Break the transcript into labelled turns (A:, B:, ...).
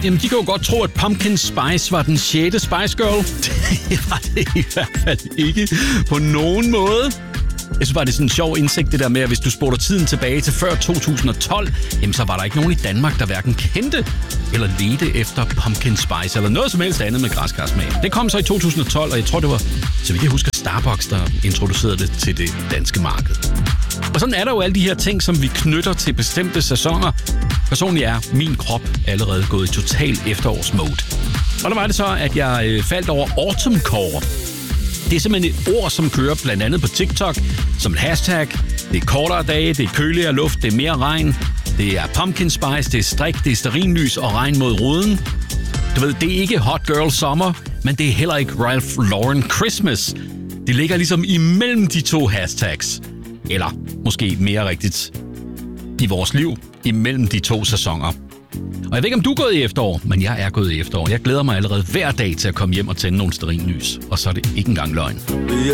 A: Jamen, de kan jo godt tro, at Pumpkin Spice var den 6. Spice Girl. Det var det i hvert fald ikke på nogen måde. Jeg synes bare, det er sådan en sjov indsigt, det der med, at hvis du spoler tiden tilbage til før 2012, jamen så var der ikke nogen i Danmark, der hverken kendte eller ledte efter Pumpkin Spice eller noget som helst andet med græskarsmag. Det kom så i 2012, og jeg tror, det var, så vidt jeg husker, Starbucks, der introducerede det til det danske marked. Og sådan er der jo alle de her ting, som vi knytter til bestemte sæsoner. Personligt er min krop allerede gået i total efterårsmode. Og der var det så, at jeg faldt over autumncore. Det er simpelthen et ord, som kører blandt andet på TikTok som et hashtag. Det er kortere dage, det er køligere luft, det er mere regn. Det er pumpkin spice, det er strik, det er stearinlys og regn mod ruden. Du ved, det er ikke hot girl sommer, men det er heller ikke Ralph Lauren Christmas. Det ligger ligesom imellem de to hashtags. Eller måske mere rigtigt i vores liv, imellem de to sæsoner. Og jeg ved ikke, om du er gået i efterår, men jeg er gået i efterår. Jeg glæder mig allerede hver dag til at komme hjem og tænde nogle stearinlys. Og så er det ikke engang løgn.